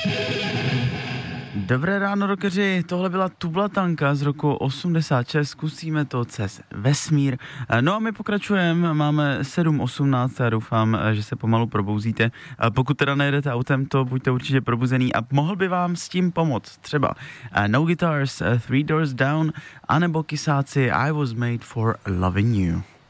Dobré ráno, rockeři, tohle byla Tublatanka z roku 86, zkusíme to přes vesmír. No a my pokračujeme, máme 7:18 a doufám, že se pomalu probouzíte. Pokud teda nejedete autem, to buďte určitě probuzený a mohl by vám s tím pomoct. Třeba No Guitars, Three Doors Down, anebo Kysáci I Was Made for Loving You.